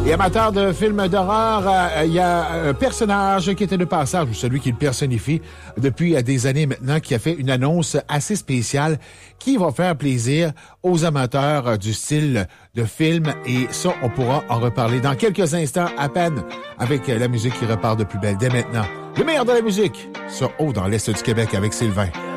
Et amateur de films d'horreur, il y a un personnage qui était de passage, ou celui qui le personnifie depuis des années maintenant, qui a fait une annonce assez spéciale qui va faire plaisir aux amateurs du style de film. Et ça, on pourra en reparler dans quelques instants à peine avec la musique qui repart de plus belle dès maintenant. Le meilleur de la musique, sur Haut dans l'Est du Québec avec Sylvain.